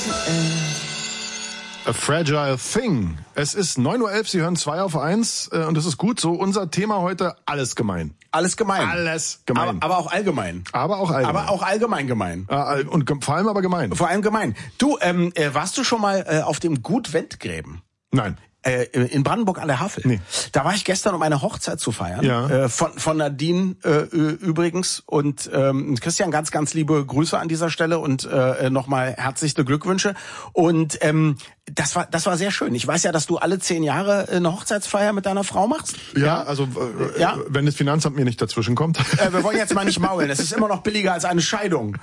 A Fragile Thing. Es ist 9:11 Uhr, Sie hören 2 auf 1 und das ist gut so. Unser Thema heute, alles gemein. Alles gemein. Alles gemein. Aber auch allgemein. Aber auch allgemein. Aber auch allgemein gemein. Und vor allem aber gemein. Vor allem gemein. Du, warst du schon mal auf dem Gut Wendgräben? Nein. In Brandenburg an der Havel. Nee. Da war ich gestern, um eine Hochzeit zu feiern. Ja. Von Nadine übrigens. Und Christian, ganz, ganz liebe Grüße an dieser Stelle und nochmal herzliche Glückwünsche. Und das war sehr schön. Ich weiß ja, dass du alle 10 Jahre eine Hochzeitsfeier mit deiner Frau machst. Ja, also wenn das Finanzamt mir nicht dazwischen kommt. Wir wollen jetzt mal nicht maulen. Es ist immer noch billiger als eine Scheidung.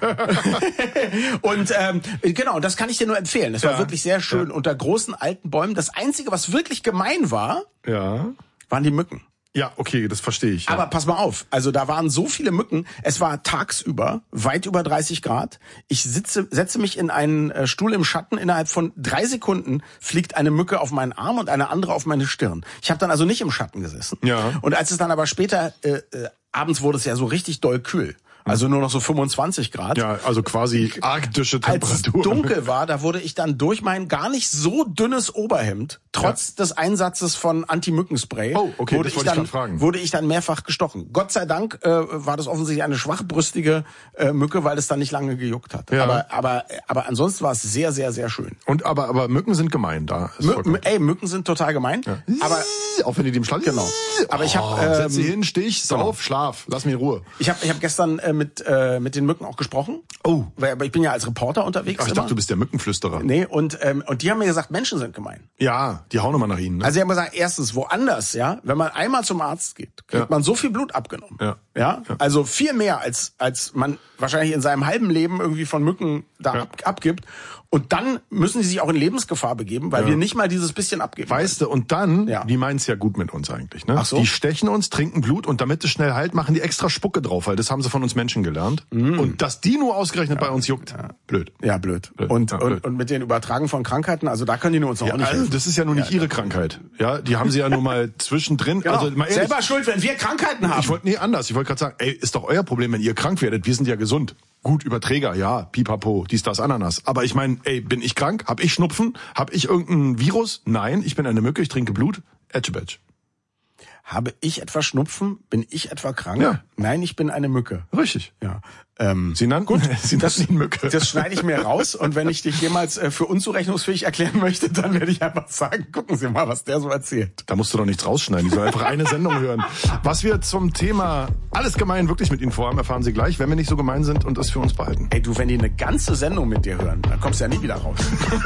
Und genau, das kann ich dir nur empfehlen. Es war wirklich sehr schön unter großen alten Bäumen. Das Einzige, was wirklich gemein war, waren die Mücken. Ja, okay, das verstehe ich. Ja. Aber pass mal auf, also da waren so viele Mücken, es war tagsüber, weit über 30 Grad. Ich setze mich in einen Stuhl im Schatten, innerhalb von 3 Sekunden fliegt eine Mücke auf meinen Arm und eine andere auf meine Stirn. Ich habe dann also nicht im Schatten gesessen. Ja. Und als es dann aber später, abends wurde es ja so richtig doll kühl. Also nur noch so 25 Grad. Ja, also quasi arktische Temperatur. Als es dunkel war, da wurde ich dann durch mein gar nicht so dünnes Oberhemd, trotz des Einsatzes von Anti-Mückenspray, wurde ich dann mehrfach gestochen. Gott sei Dank war das offensichtlich eine schwachbrüstige Mücke, weil es dann nicht lange gejuckt hat. Ja. Aber ansonsten war es sehr, sehr, sehr schön. Und aber Mücken sind gemein da. Mücken sind total gemein. Ja. Aber auch wenn die dem Schlag. Genau. Aber ich habe setz sie hin, Stich, sauf, Schlaf, lass mir Ruhe. Ich hab gestern mit den Mücken auch gesprochen. Oh. Aber ich bin ja als Reporter unterwegs. Ach, ich dachte, du bist der Mückenflüsterer. Nee, und die haben mir gesagt, Menschen sind gemein. Ja, die hauen immer nach ihnen. Ne? Also sie haben gesagt, erstens, woanders, wenn man einmal zum Arzt geht, kriegt man so viel Blut abgenommen. Ja. Also viel mehr, als man wahrscheinlich in seinem halben Leben irgendwie von Mücken abgibt. Und dann müssen sie sich auch in Lebensgefahr begeben, weil wir nicht mal dieses bisschen abgeben. Weißt du, und dann, die meinen's ja gut mit uns eigentlich, ne? Ach so? Die stechen uns, trinken Blut und damit es schnell heilt, machen die extra Spucke drauf, weil das haben sie von uns Menschen gelernt. Und dass die nur ausgerechnet bei uns juckt, blöd. Ja, blöd. Und mit den Übertragen von Krankheiten, also da können die nur uns auch nicht helfen. Das ist ja nur nicht ihre Krankheit. Ja, die haben sie ja nur mal zwischendrin. Genau. Also mal ehrlich, selber schuld, wenn wir Krankheiten haben. Ich wollte gerade sagen, ist doch euer Problem, wenn ihr krank werdet. Wir sind ja gesund. Gut, Überträger, ja, pipapo, dies, das, Ananas. Aber ich meine, bin ich krank? Hab ich Schnupfen? Hab ich irgendein Virus? Nein, ich bin eine Mücke, ich trinke Blut. Ätschebetsch. Habe ich etwa Schnupfen? Bin ich etwa krank? Ja. Nein, ich bin eine Mücke. Richtig. Ja. Sie nannten ihn Mücke. Das schneide ich mir raus und wenn ich dich jemals für unzurechnungsfähig erklären möchte, dann werde ich einfach sagen, gucken Sie mal, was der so erzählt. Da musst du doch nichts rausschneiden, die soll einfach eine Sendung hören. Was wir zum Thema alles gemein wirklich mit Ihnen vorhaben, erfahren Sie gleich, wenn wir nicht so gemein sind und es für uns behalten. Ey du, wenn die eine ganze Sendung mit dir hören, dann kommst du ja nie wieder raus.